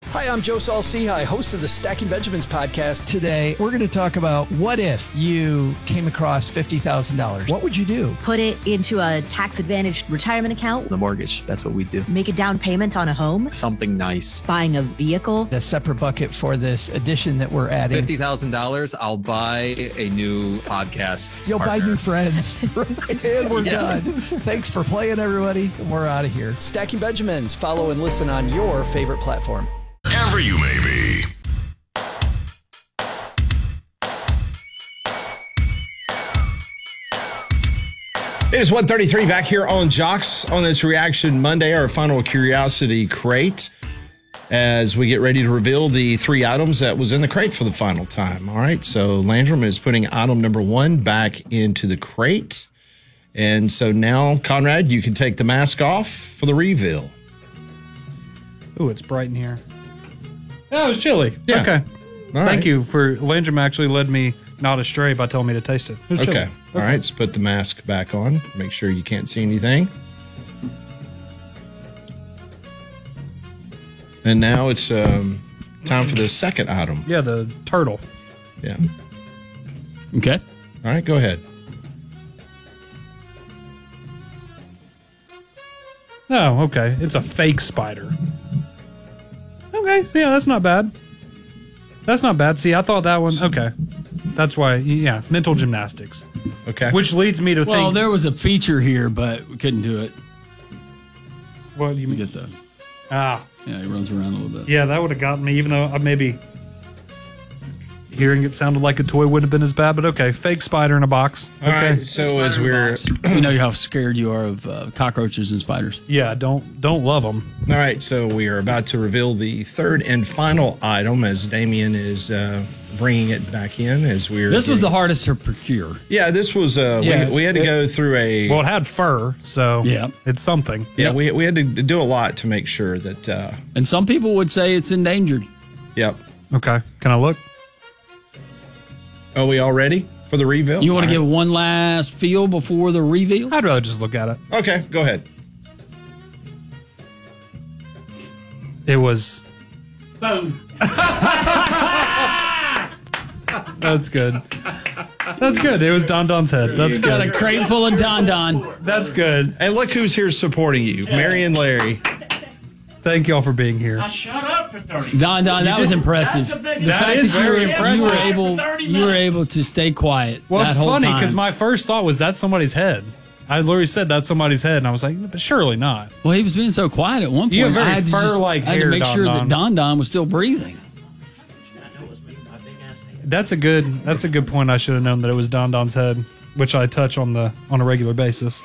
Hi, I'm Joe Saul-Sehy, host of the Stacking Benjamins podcast. Today, we're going to talk about what if you came across $50,000? What would you do? Put it into a tax-advantaged retirement account. The mortgage, that's what we do. Make a down payment on a home. Something nice. Buying a vehicle. A separate bucket for this addition that we're adding. $50,000, I'll buy a new podcast. You'll partner. buy new friends. And we're done. Thanks for playing, everybody. We're out of here. Stacking Benjamins. Follow and listen on your favorite platform. Wherever you may be. It is 1:33 back here on Jocks on this Reaction Monday, our final Curiosity Crate, as we get ready to reveal the 3 items that was in the crate for the final time. All right, so Landrum is putting item number 1 back into the crate. And so now, Conrad, you can take the mask off for the reveal. Ooh, it's bright in here. Oh, it was chilly. Yeah. Okay. All Thank right. you for Landrum actually led me not astray by telling me to taste it. It was chilly. Okay. All right, let's put the mask back on. Make sure you can't see anything. And now it's time for the second item. Yeah, the turtle. Yeah. Okay. All right, go ahead. Oh, okay. It's a fake spider. Okay, so yeah, that's not bad. That's not bad. See, I thought that one. Okay. That's why, yeah, mental gymnastics. Okay. Which leads me to Well, think. there was a feature here, but we couldn't do it. What do you You mean? get the Ah, he runs around a little bit. yeah, that would have gotten me, even though I maybe hearing it sounded like a toy wouldn't have been as bad, but okay. Fake spider in a box. All right, so as we're We know how scared you are of cockroaches and spiders. Yeah, don't love them. all right, so we are about to reveal the third and final item as Damien is bringing it back in as we're. This was the hardest to procure. Yeah, this was. Yeah, we had to go through a. Well, it had fur, so Yeah. it's something. yeah, we had to do a lot to make sure that. And some people would say it's endangered. Yep. Okay, can I look? Are we all ready for the reveal? You want to All give one last feel before the reveal? I'd rather just look at it. right. Okay, go ahead. It was. That's good. That's good. It was Don Don's head. That's Got a good. crate full of Don Don. That's good. And look who's here supporting you, Mary and Larry. Thank y'all for being here. Shut up for 30. Don Don, that was impressive. That's the big- The That fact is that very impressive. you were able to stay quiet. Well, that it's whole funny time. because my first thought was that's somebody's head. I literally said that's somebody's head, and I was like, but surely not. Well, he was being so quiet at one point. You have very I had to fur-like I had to hair, make Don sure Don. that Don Don was still breathing. I know it was me, my big ass head. That's a good point. I should have known that it was Don Don's head, which I touch on a regular basis.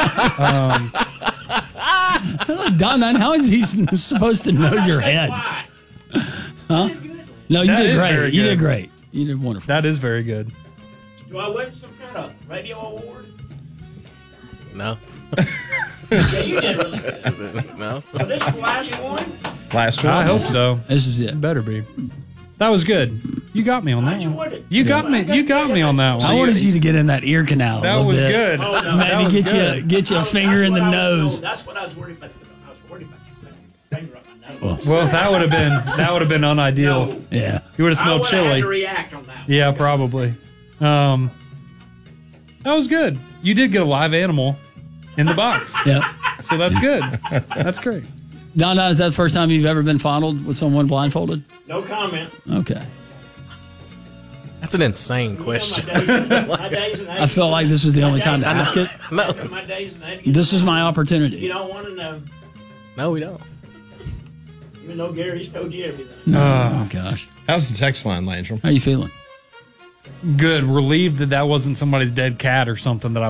Don Don, how is he supposed to know your head? Huh? No, you That did is great. very You good. did great. You did wonderful. That is very good. Do I win some kind of radio award? No. Yeah, you did really good. No. So this is the last one? Last one. I hope so. This is it. Better be. That was good. You got me on that one. You got me. You got me on that I one. wanted you to get in that ear canal. a That little was bit. good. Oh, no. That Maybe was good. get you a finger in the nose. That's what I was worried about. I was worried about you putting your finger up my nose. Well, that would have been unideal. No. Yeah. You would have I smelled would have had to chili. react on that. Yeah, probably. That was good. You did get a live animal in the box, Yeah. so that's good. That's great. Don Don, is that the first time you've ever been fondled with someone blindfolded? No comment. Okay. That's an insane question. My days and I felt like this was the only time to ask it. No. My days and age. This is my You opportunity. don't want to know. No, we don't. Even though Gary's told you everything. Oh, gosh. How's the text line, Landrum? How you feeling? Good. Relieved that wasn't somebody's dead cat or something that I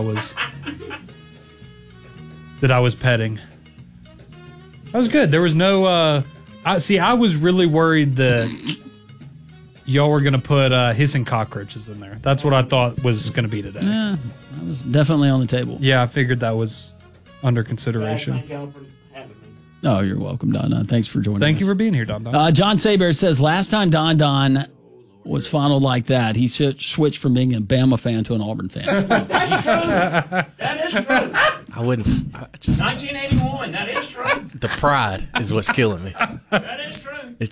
was petting. That was good. There was no. I was really worried that y'all were gonna put hissing cockroaches in there. That's what I thought was gonna be today. Yeah, that was definitely on the table. Yeah, I figured that was under Guys, consideration. thank y'all for having me. Oh, you're welcome, Don Don. Thanks for joining us. Thank you for being here, Don Don. John Saber says last time Don Don was fondled like that, he switched from being a Bama fan to an Auburn fan. That is true. I wouldn't. I just 1981. That is true. the pride is what's killing me. That is true.